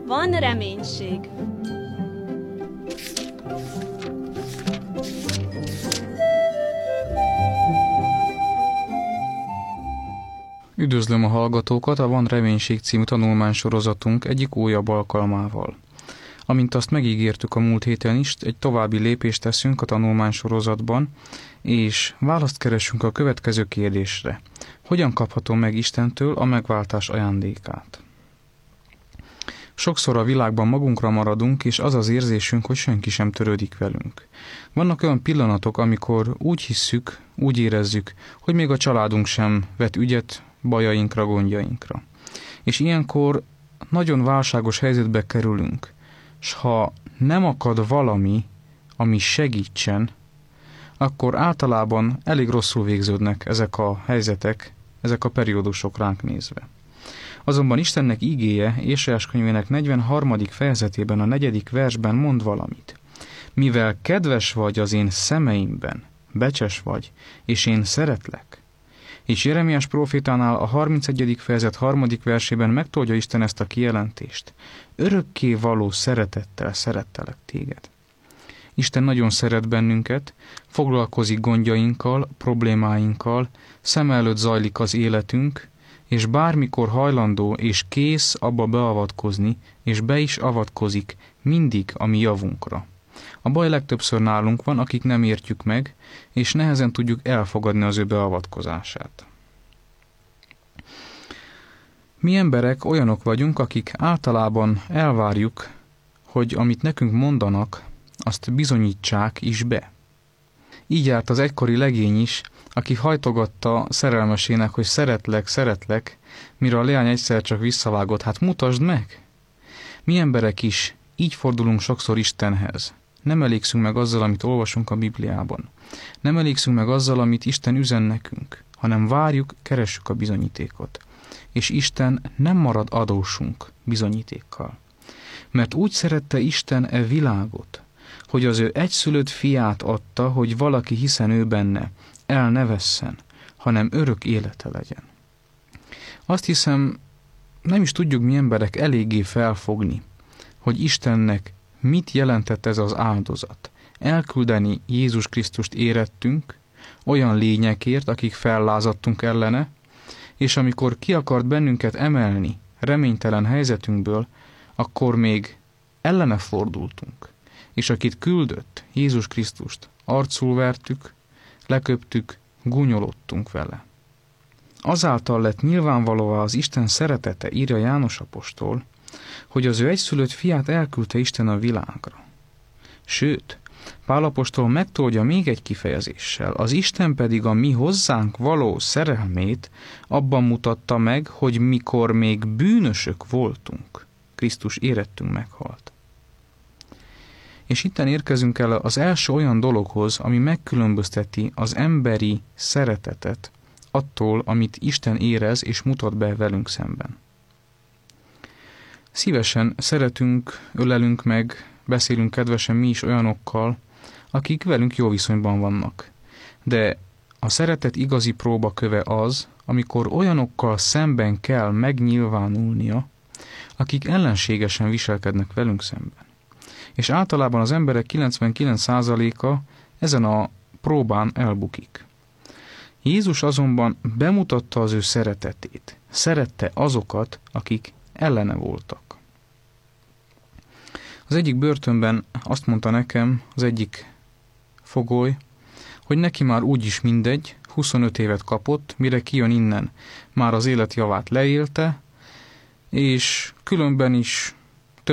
van reménység. Üdvözlöm a hallgatókat a Van Reménység című tanulmánysorozatunk egyik újabb alkalmával. Amint azt megígértük a múlt héten is, egy további lépést teszünk a tanulmánysorozatban, és választ keresünk a következő kérdésre. Hogyan kaphatom meg Istentől a megváltás ajándékát? Sokszor a világban magunkra maradunk, és az az érzésünk, hogy senki sem törődik velünk. Vannak olyan pillanatok, amikor úgy hisszük, úgy érezzük, hogy még a családunk sem vet ügyet bajainkra, gondjainkra. És ilyenkor nagyon válságos helyzetbe kerülünk, s ha nem akad valami, ami segítsen, akkor általában elég rosszul végződnek ezek a helyzetek, ezek a periódusok ránk nézve. Azonban Istennek ígéje Ézsaiás könyvének 43. fejezetében a 4. versben mond valamit. Mivel kedves vagy az én szemeimben, becses vagy, és én szeretlek. És Jeremiás prófétánál a 31. fejezet 3. versében megtolja Isten ezt a kijelentést. Örökké való szeretettel szerettelek téged. Isten nagyon szeret bennünket, foglalkozik gondjainkkal, problémáinkkal, szem előtt zajlik az életünk, és bármikor hajlandó és kész abba beavatkozni, és be is avatkozik mindig a mi javunkra. A baj legtöbbször nálunk van, akik nem értjük meg, és nehezen tudjuk elfogadni az ő beavatkozását. Mi emberek olyanok vagyunk, akik általában elvárjuk, hogy amit nekünk mondanak, azt bizonyítsák is be. Így járt az egykori legény is, aki hajtogatta szerelmesének, hogy szeretlek, mire a leány egyszer csak visszavágott, hát mutasd meg! Mi emberek is így fordulunk sokszor Istenhez. Nem elégszünk meg azzal, amit olvasunk a Bibliában. Nem elégszünk meg azzal, amit Isten üzen nekünk, hanem várjuk, keressük a bizonyítékot. És Isten nem marad adósunk bizonyítékkal. Mert úgy szerette Isten e világot, hogy az ő egyszülött fiát adta, hogy valaki, hiszen ő benne, el ne vesszen, hanem örök élete legyen. Azt hiszem, nem is tudjuk mi emberek eléggé felfogni, hogy Istennek mit jelentett ez az áldozat. Elküldeni Jézus Krisztust érettünk, olyan lényekért, akik fellázadtunk ellene, és amikor ki akart bennünket emelni reménytelen helyzetünkből, akkor még ellene fordultunk. És akit küldött, Jézus Krisztust, arcul vertük, leköptük, gúnyolódtunk vele. Azáltal lett nyilvánvalóvá az Isten szeretete, írja János apostol, hogy az ő egyszülött fiát elküldte Isten a világra. Sőt, Pál apostol megtolja még egy kifejezéssel, az Isten pedig a mi hozzánk való szerelmét abban mutatta meg, hogy mikor még bűnösök voltunk, Krisztus érettünk meghalt. És itten érkezünk el az első olyan dologhoz, ami megkülönbözteti az emberi szeretetet attól, amit Isten érez és mutat be velünk szemben. Szívesen szeretünk, ölelünk meg, beszélünk kedvesen mi is olyanokkal, akik velünk jó viszonyban vannak. De a szeretet igazi próbaköve az, amikor olyanokkal szemben kell megnyilvánulnia, akik ellenségesen viselkednek velünk szemben. És általában az emberek 99%-a ezen a próbán elbukik. Jézus azonban bemutatta az ő szeretetét. Szerette azokat, akik ellene voltak. Az egyik börtönben azt mondta nekem az egyik fogoly, hogy neki már úgyis mindegy, 25 évet kapott, mire kijön innen, már az élet javát leélte, és különben is